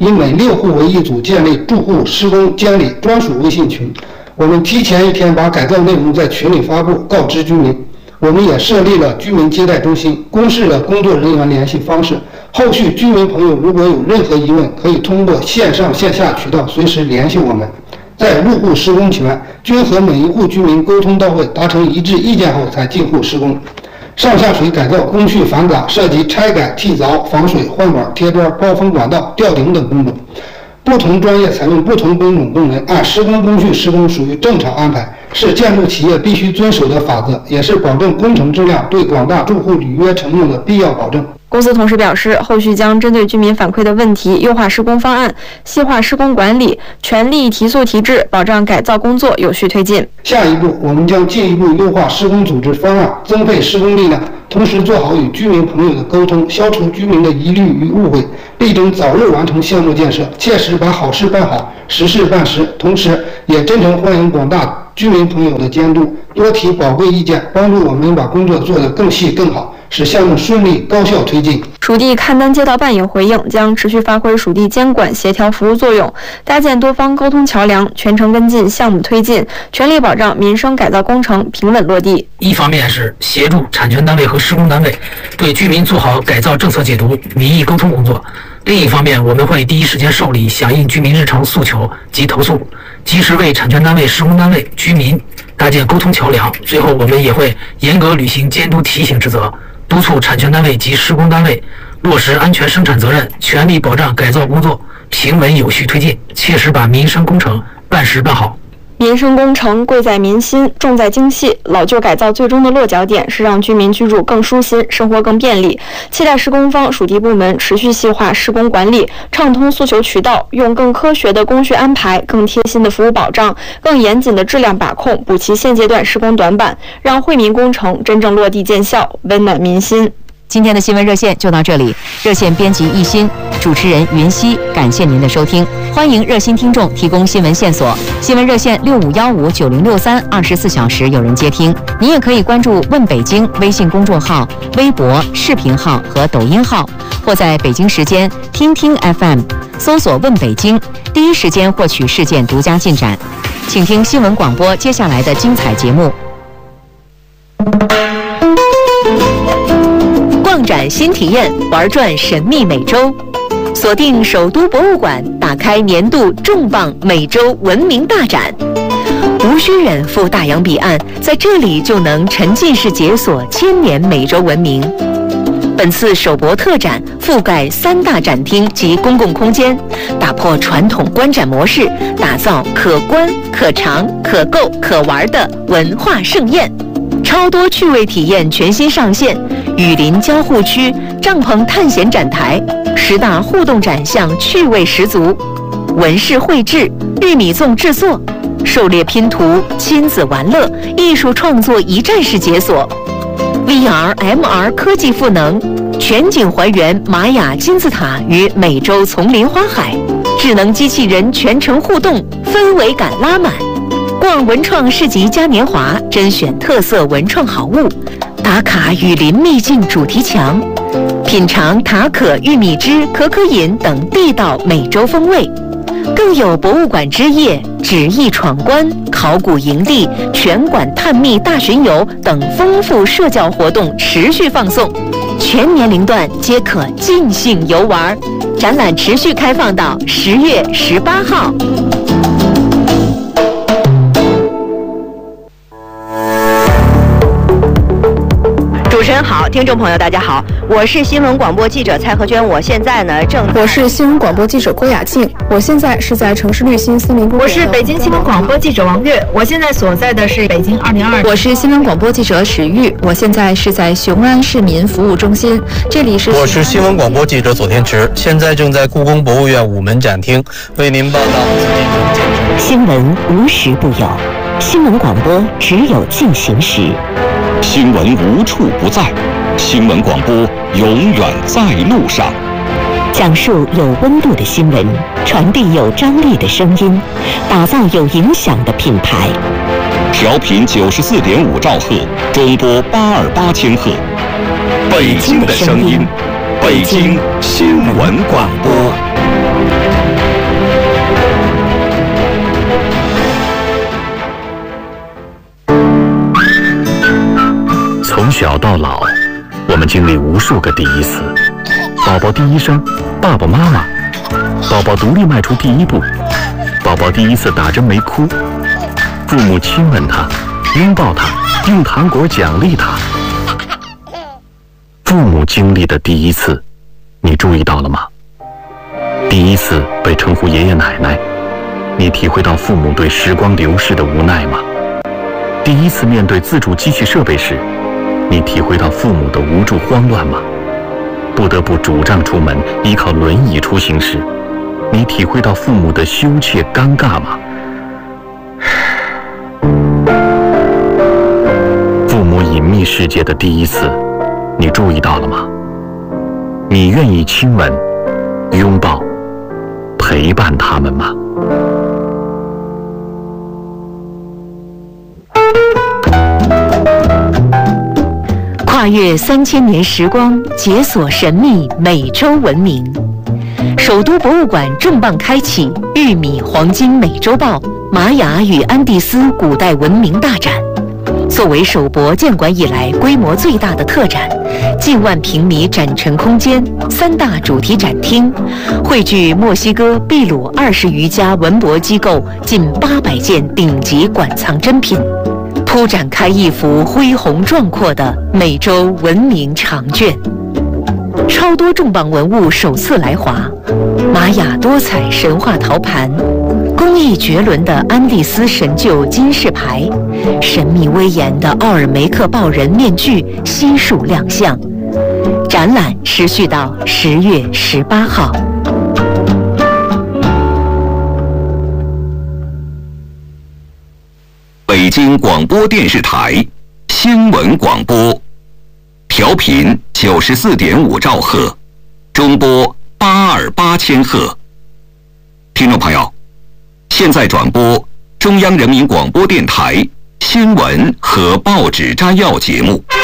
以每6户为一组建立住户施工监理专属微信群。我们提前1天把改造内容在群里发布，告知居民。我们也设立了居民接待中心，公示了工作人员联系方式。后续居民朋友如果有任何疑问，可以通过线上线下渠道随时联系我们。在入户施工前，均和每一户居民沟通到位，达成一致意见后才进户施工。上下水改造工序繁杂，涉及拆改、替凿、防水、换管、贴砖、包封管道、吊顶等工种。不同专业采用不同工种工人，按施工工序施工属于正常安排，是建筑企业必须遵守的法则，也是保证工程质量、对广大住户履约承诺的必要保证。 公司同时表示，后续将针对居民反馈的问题，优化施工方案，细化施工管理，全力提速提质，保障改造工作有序推进。 下一步，我们将进一步优化施工组织方案，增配施工力量，同时做好与居民朋友的沟通，消除居民的疑虑与误会，力争早日完成项目建设，切实把好事办好，实事办实。同时，也真诚欢迎广大居民朋友的监督，多提宝贵意见，帮助我们把工作做得更细更好，使项目顺利高效推进。 属地邯郸街道办也回应，将持续发挥属地监管协调服务作用，搭建多方沟通桥梁，全程跟进项目推进，全力保障民生改造工程平稳落地。 一方面是协助产权单位和施工单位对居民做好改造政策解读、民意沟通工作；另一方面，我们会第一时间受理响应居民日常诉求及投诉，及时为产权单位、施工单位、居民搭建沟通桥梁。最后，我们也会严格履行监督提醒职责，督促产权单位及施工单位落实安全生产责任，全力保障改造工作平稳有序推进，切实把民生工程办实办好。 民生工程贵在民心，重在精细。老旧改造最终的落脚点是让居民居住更舒心，生活更便利。期待施工方、属地部门持续细化施工管理，畅通诉求渠道，用更科学的工序安排、更贴心的服务保障、更严谨的质量把控，补齐现阶段施工短板，让惠民工程真正落地见效，温暖民心。 今天的新闻热线就到这里，热线编辑一心，主持人云溪，感谢您的收听。欢迎热心听众提供新闻线索，新闻热线65159063， 24小时有人接听。您也可以关注问北京微信公众号、微博、视频号和抖音号，或在北京时间听听 FM 搜索问北京，第一时间获取事件独家进展。请听新闻广播接下来的精彩节目。逛展新体验，玩转神秘美洲，锁定首都博物馆，打开年度重磅美洲文明大展。无需远赴大洋彼岸，在这里就能沉浸式解锁千年美洲文明。本次首博特展覆盖3大展厅及公共空间，打破传统观展模式，打造可观、可尝、可购、可玩的文化盛宴。超多趣味体验全新上线，雨林交互区、帐篷探险展台，10大互动展项趣味十足，纹饰绘制、玉米粽制作、狩猎拼图、亲子玩乐、艺术创作一站式解锁。VR、MR 科技赋能，全景还原玛雅金字塔与美洲丛林花海，智能机器人全程互动，氛围感拉满。逛文创市集嘉年华，甄选特色文创好物，打卡雨林秘境主题墙，品尝塔可玉米汁、可可饮等地道美洲风味。更有博物馆之夜、纸艺闯关、考古营地、全馆探秘大巡游等丰富社交活动持续放送，全年龄段皆可尽兴游玩。展览持续开放到10月18号。主持人好，听众朋友大家好，我是新闻广播记者蔡和娟，我现在呢我是新闻广播记者郭雅静，我现在是在城市绿心森林公园。 我是北京新闻广播记者王悦，我现在所在的是北京202。 我是新闻广播记者史玉，我现在是在雄安市民服务中心，这里是。 我是新闻广播记者左天池，现在正在故宫博物院午门展厅为您报道新闻无时不有，新闻广播只有进行时。 新闻无处不在，新闻广播永远在路上。 讲述有温度的新闻，传递有张力的声音，打造有影响的品牌。 调频94.5兆赫，中波828千赫。北京的声音，北京新闻广播。 小到老，我们经历无数个第一次：宝宝第一声，爸爸妈妈；宝宝独立迈出第一步；宝宝第一次打针没哭；父母亲吻他，拥抱他，用糖果奖励他。父母经历的第一次，你注意到了吗？第一次被称呼爷爷奶奶，你体会到父母对时光流逝的无奈吗？第一次面对自助机器设备时，你体会到父母的无助慌乱吗？不得不拄杖出门，依靠轮椅出行时，你体会到父母的羞怯尴尬吗？父母隐秘世界的第一次，你注意到了吗？你愿意亲吻、拥抱、陪伴他们吗？ 跨越3000年时光，解锁神秘美洲文明。首都博物馆重磅开启玉米黄金美洲豹玛雅与安第斯古代文明大展。作为首博建馆以来规模最大的特展，近万平米展陈空间，3大主题展厅，汇聚墨西哥、秘鲁20余家文博机构近800件顶级馆藏珍品，铺展开一幅恢宏壮阔的美洲文明长卷。超多重磅文物首次来华，玛雅多彩神话陶盘，工艺绝伦的安第斯神鹫金饰牌，神秘威严的奥尔梅克豹人面具悉数亮相。展览持续到10月18号。 北京广播电视台新闻广播，调频94.5兆赫，中波828千赫。听众朋友，现在转播中央人民广播电台新闻和报纸摘要节目。